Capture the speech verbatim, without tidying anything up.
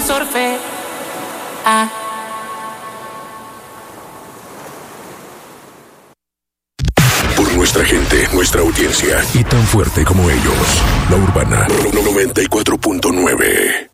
Sorfe. Ah. Por nuestra gente, nuestra audiencia y tan fuerte como ellos. La Urbana noventa y cuatro punto nueve.